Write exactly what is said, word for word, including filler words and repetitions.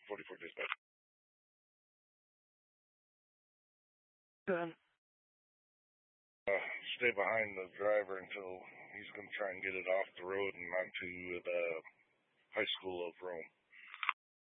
forty-four dispatch. Then uh, stay behind the driver until he's going to try and get it off the road and onto the high school of Rome.